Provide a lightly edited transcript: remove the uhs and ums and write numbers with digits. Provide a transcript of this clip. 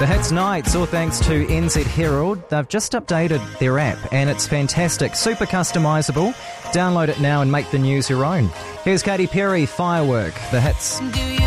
The Hits Nights, all thanks to NZ Herald. They've just updated their app and it's fantastic, super customisable. Download it now and make the news your own. Here's Katy Perry, Firework, The Hits.